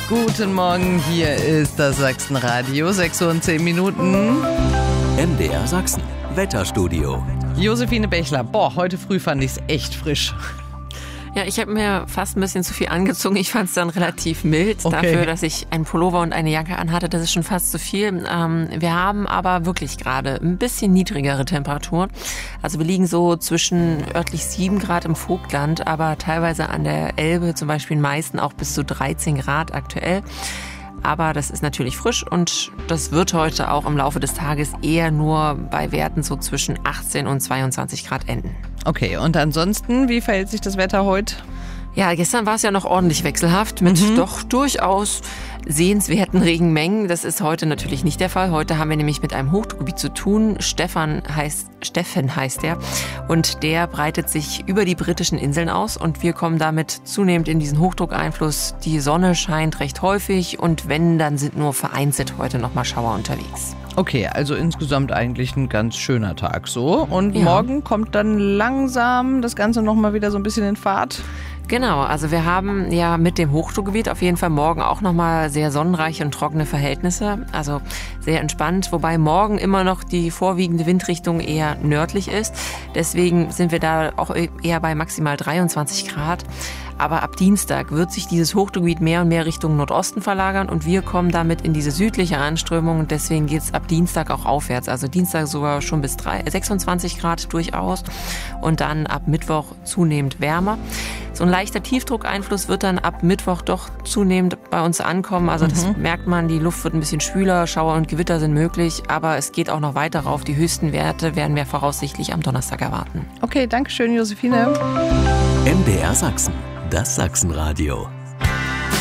Guten Morgen, hier ist das Sachsenradio, 6:10 Uhr. MDR Sachsen, Wetterstudio. Josephine Bechler, heute früh fand ich es echt frisch. Ja, ich habe mir fast ein bisschen zu viel angezogen. Ich fand es dann relativ mild dafür, dass ich einen Pullover und eine Jacke anhatte. Das ist schon fast zu viel. Wir haben aber wirklich gerade ein bisschen niedrigere Temperaturen. Also wir liegen so zwischen örtlich 7 Grad im Vogtland, aber teilweise an der Elbe, zum Beispiel in Meißen, auch bis zu 13 Grad aktuell. Aber das ist natürlich frisch und das wird heute auch im Laufe des Tages eher nur bei Werten so zwischen 18 und 22 Grad enden. Okay, und ansonsten, wie verhält sich das Wetter heute? Ja, gestern war es ja noch ordentlich wechselhaft mit doch durchaus sehenswerten Regenmengen. Das ist heute natürlich nicht der Fall. Heute haben wir nämlich mit einem Hochdruckgebiet zu tun. Steffen heißt der. Und der breitet sich über die britischen Inseln aus. Und wir kommen damit zunehmend in diesen Hochdruckeinfluss. Die Sonne scheint recht häufig. Und wenn, dann sind nur vereinzelt heute nochmal Schauer unterwegs. Okay, also insgesamt eigentlich ein ganz schöner Tag so. Und morgen kommt dann langsam das Ganze nochmal wieder so ein bisschen in Fahrt. Genau, also wir haben ja mit dem Hochdruckgebiet auf jeden Fall morgen auch nochmal sehr sonnenreiche und trockene Verhältnisse, also sehr entspannt, wobei morgen immer noch die vorwiegende Windrichtung eher nördlich ist. Deswegen sind wir da auch eher bei maximal 23 Grad. Aber ab Dienstag wird sich dieses Hochdruckgebiet mehr und mehr Richtung Nordosten verlagern und wir kommen damit in diese südliche Anströmung und deswegen geht es ab Dienstag auch aufwärts. Also Dienstag sogar schon bis 26 Grad durchaus und dann ab Mittwoch zunehmend wärmer. So ein leichter Tiefdruckeinfluss wird dann ab Mittwoch doch zunehmend bei uns ankommen. Also das merkt man, die Luft wird ein bisschen schwüler, Schauer und Gewitter sind möglich, aber es geht auch noch weiter rauf. Die höchsten Werte werden wir voraussichtlich am Donnerstag erwarten. Okay, danke schön, Josephine. MDR Sachsen, das Sachsenradio.